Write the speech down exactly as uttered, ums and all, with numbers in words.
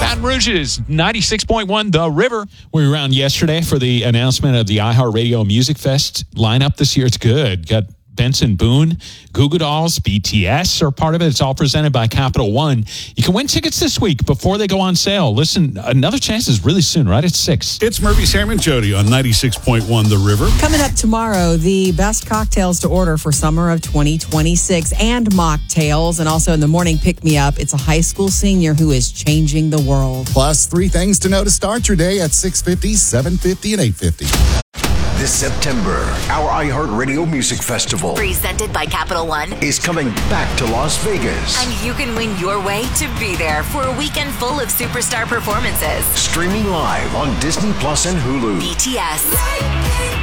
Baton Rouge's ninety-six point one The River. We were around yesterday for the announcement of the iHeartRadio Music Fest lineup this year. It's good. Got Benson Boone, Goo Goo Dolls, B T S are part of it. It's all presented by Capital One. You can win tickets this week before they go on sale. Listen, another chance is really soon, right at six. It's Murphy, Sam, and Jody on ninety-six point one The River. Coming up tomorrow, the best cocktails to order for summer of twenty twenty-six and mocktails. And also in the morning pick-me-up, it's a high school senior who is changing the world. Plus, three things to know to start your day at six fifty, seven fifty, and eight fifty. This September, our iHeartRadio Music Festival, presented by Capital One, is coming back to Las Vegas. And you can win your way to be there for a weekend full of superstar performances. Streaming live on Disney Plus and Hulu. B T S.